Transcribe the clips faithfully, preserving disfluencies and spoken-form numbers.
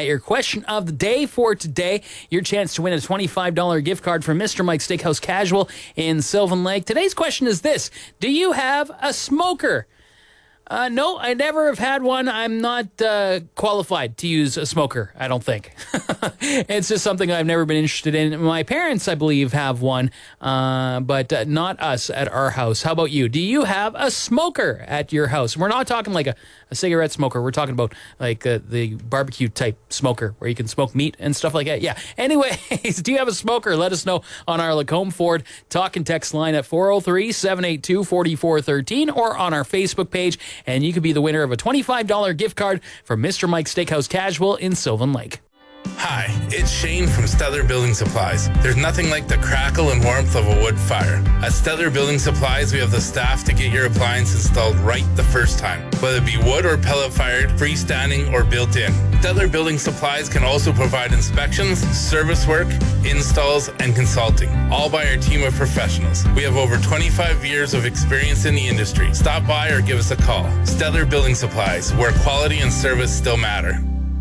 at your question of the day for today. Your chance to win a twenty-five dollars gift card from Mister Mike's Steakhouse Casual in Sylvan Lake. Today's question is this: do you have a smoker? Uh, no, I never have had one. I'm not uh, qualified to use a smoker, I don't think. It's just something I've never been interested in. My parents, I believe, have one, uh, but uh, not us at our house. How about you? Do you have a smoker at your house? We're not talking like a, a cigarette smoker. We're talking about like uh, the barbecue type smoker where you can smoke meat and stuff like that. Yeah. Anyways, do you have a smoker? Let us know on our Lacombe Ford talk and text line at four oh three, seven eight two, four four one three or on our Facebook page. And you could be the winner of a twenty-five dollars gift card from Mister Mike's Steakhouse Casual in Sylvan Lake. Hi, it's Shane from Stellar Building Supplies. There's nothing like the crackle and warmth of a wood fire. At Stellar Building Supplies, we have the staff to get your appliance installed right the first time, whether it be wood or pellet fired, freestanding, or built in. Stellar Building Supplies can also provide inspections, service work, installs, and consulting, all by our team of professionals. We have over twenty-five years of experience in the industry. Stop by or give us a call. Stellar Building Supplies, where quality and service still matter.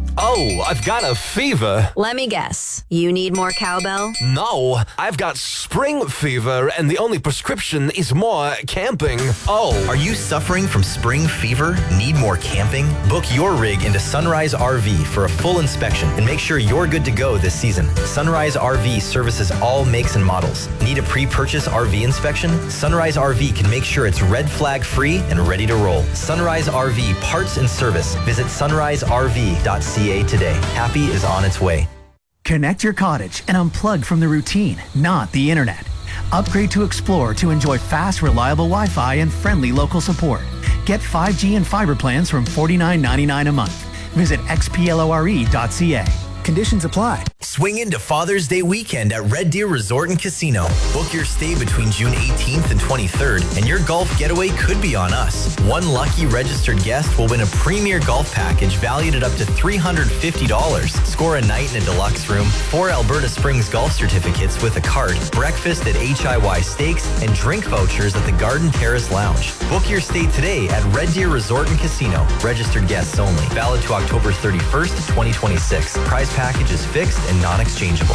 Oh, I've got a fever. Let me guess. You need more cowbell? No, I've got spring fever, and the only prescription is more camping. Oh. Are you suffering from spring fever? Need more camping? Book your rig into Sunrise R V for a full inspection and make sure you're good to go this season. Sunrise R V services all makes and models. Need a pre-purchase R V inspection? Sunrise R V can make sure it's red flag free and ready to roll. Sunrise R V parts and service. Visit sunrise r v dot c a today. Happy is on its way. Connect your cottage and unplug from the routine, not the internet. Upgrade to Explore to enjoy fast, reliable Wi-Fi and friendly local support. Get five G and fiber plans from forty-nine ninety-nine a month. Visit x p lore dot c a. Conditions apply. Swing into Father's Day weekend at Red Deer Resort and Casino. Book your stay between June eighteenth and twenty-third, and your golf getaway could be on us. One lucky registered guest will win a premier golf package valued at up to three hundred fifty dollars. Score a night in a deluxe room, four Alberta Springs golf certificates with a card, breakfast at H I Y Steaks, and drink vouchers at the Garden Terrace Lounge. Book your stay today at Red Deer Resort and Casino. Registered guests only. Valid to October thirty-first, twenty twenty-six. Prize package is fixed and non-exchangeable.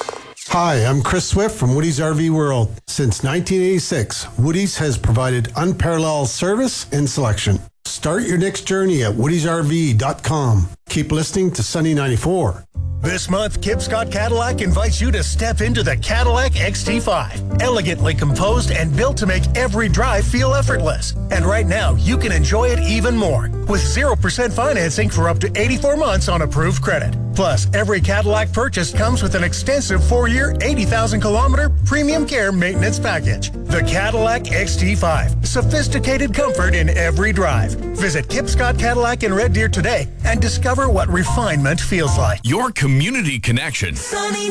Hi, I'm Chris Swift from Woody's R V World. Since nineteen eighty-six, Woody's has provided unparalleled service and selection. Start your next journey at woodys r v dot com. Keep listening to Sunny ninety-four. This month, Kip Scott Cadillac invites you to step into the Cadillac X T five. Elegantly composed and built to make every drive feel effortless. And right now, you can enjoy it even more with zero percent financing for up to eighty-four months on approved credit. Plus, every Cadillac purchase comes with an extensive four-year, eighty thousand kilometer premium care maintenance package. The Cadillac X T five. Sophisticated comfort in every drive. Visit Kip Scott Cadillac in Red Deer today and discover what refinement feels like. Your community connection Sunny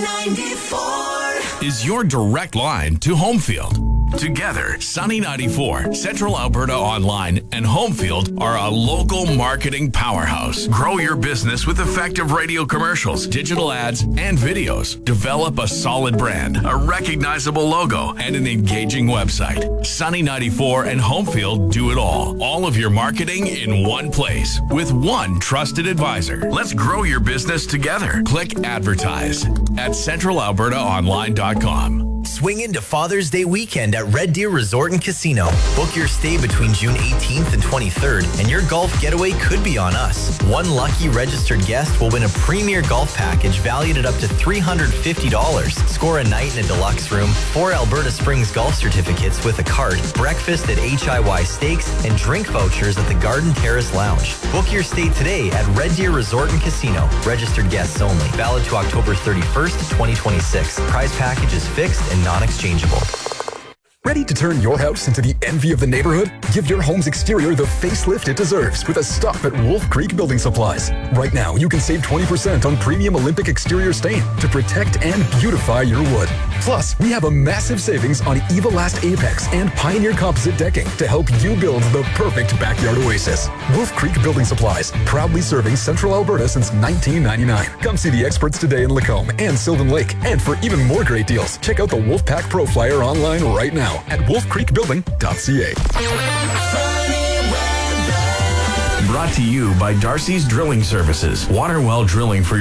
ninety-four is your direct line to Homefield. Together, Sunny ninety-four, Central Alberta Online, and Homefield are a local marketing powerhouse. Grow your business with effective radio commercials, digital ads, and videos. Develop a solid brand, a recognizable logo, and an engaging website. Sunny ninety-four and Homefield do it all. All of your marketing in one place with one trusted advisor. Let's grow your business together. Click advertise at central alberta online dot com. Swing into Father's Day weekend at Red Deer Resort and Casino. Book your stay between June eighteenth and twenty-third, and your golf getaway could be on us. One lucky registered guest will win a premier golf package valued at up to three hundred fifty dollars. Score a night in a deluxe room, four Alberta Springs golf certificates with a card, breakfast at H I Y Steaks, and drink vouchers at the Garden Terrace Lounge. Book your stay today at Red Deer Resort and Casino. Registered guests only. Valid to October thirty-first, twenty twenty-six. Prize package is fixed and non-exchangeable. Ready to turn your house into the envy of the neighborhood? Give your home's exterior the facelift it deserves with a stop at Wolf Creek Building Supplies. Right now, you can save twenty percent on premium Olympic exterior stain to protect and beautify your wood. Plus, we have a massive savings on Evolast Apex and Pioneer Composite decking to help you build the perfect backyard oasis. Wolf Creek Building Supplies, proudly serving Central Alberta since nineteen ninety-nine. Come see the experts today in Lacombe and Sylvan Lake. And for even more great deals, check out the Wolfpack Pro Flyer online right now at wolf creek building dot c a. Brought to you by Darcy's Drilling Services. Water well drilling for